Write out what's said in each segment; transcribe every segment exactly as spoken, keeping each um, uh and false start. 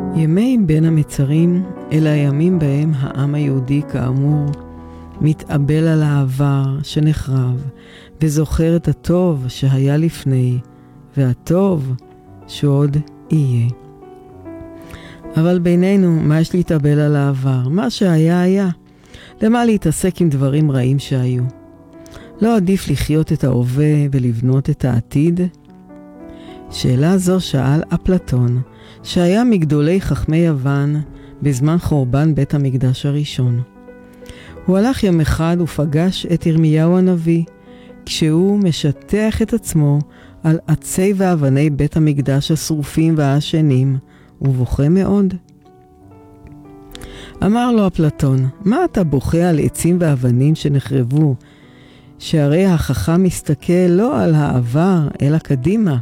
ימי בין המצרים אלה הימים בהם העם היהודי כאמור מתאבל על העבר שנחרב וזוכר את הטוב שהיה לפני והטוב שעוד יהיה. אבל בינינו, מה יש להתאבל על העבר? מה שהיה היה. למה להתעסק עם דברים רעים שהיו? לא עדיף לחיות את ההווה ולבנות את העתיד? שאלה זו שאל אפלטון, שהיה מגדולי חכמי יוון בזמן חורבן בית המקדש הראשון. הוא הלך יום אחד ופגש את ירמיהו הנביא, כשהוא משטח את עצמו על עצי ואבני בית המקדש השרופים והעשנים, ובוכה מאוד. אמר לו אפלטון, מה אתה בוכה על עצים ואבנים שנחרבו, שהרי החכם מסתכל לא על העבר אלא קדימה?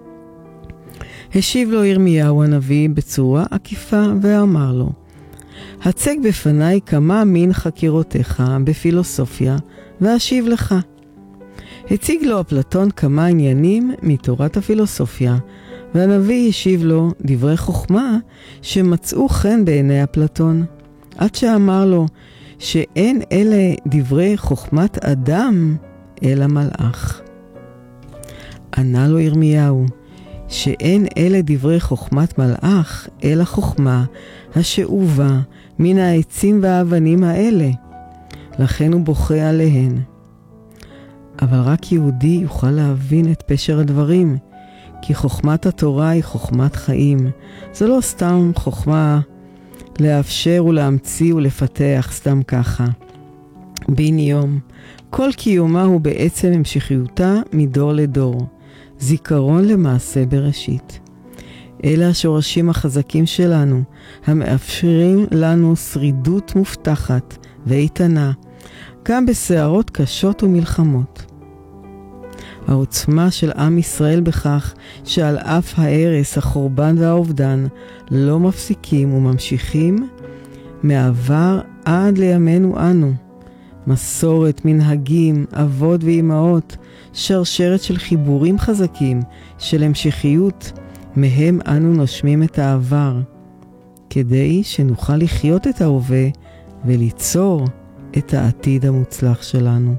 השיב לו ירמיהו הנביא בצורה עקיפה ואמר לו, הצג בפניי כמה מן חקירותיך בפילוסופיה ואשיב לך. הציג לו אפלטון כמה עניינים מתורת הפילוסופיה, והנביא השיב לו דברי חוכמה שמצאו חן בעיני אפלטון, עד שאמר לו שאין אלה דברי חוכמת אדם אלא מלאך. ענה לו ירמיהו שאין אלה דברי חוכמת מלאך אלא חוכמה השאובה מן העצים והאבנים האלה, לכן הוא בוכה עליהן. אבל רק יהודי יוכל להבין את פשר הדברים, כי חוכמת התורה היא חוכמת חיים. זו לא סתם חוכמה לאפשר ולהמציא ולפתח סתם ככה. בן יום, כל קיומה הוא בעצם המשכיותה מדור לדור, זיכרון למעשה בראשית. אלה השורשים החזקים שלנו, המאפשרים לנו שרידות מובטחת ואיתנה, גם בסערות קשות ומלחמות. העוצמה של עם ישראל בכך שעל אף ההרס, החורבן והאובדן לא מפסיקים וממשיכים מעבר עד לימינו אנו. מסורת, מנהגים, אבות ואימהות, שרשרת של חיבורים חזקים, של המשכיות, מהם אנו נושמים את העבר, כדי שנוכל לחיות את ההווה וליצור את העתיד המוצלח שלנו.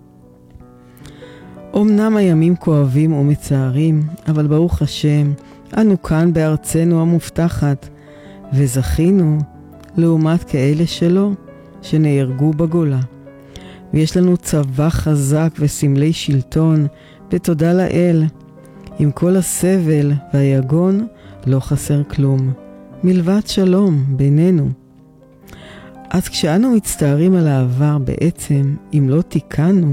אמנם הימים כואבים ומצערים, אבל ברוך השם, אנו כאן בארצנו המובטחת, וזכינו לעומת כאלה שלא, שנהרגו בגולה. ויש לנו צבא חזק וסמלי שלטון, ותודה לאל. עם כל הסבל והיגון לא חסר כלום, מלבד שלום בינינו. אז כשאנו מצטערים על העבר בעצם, אם לא תיקנו,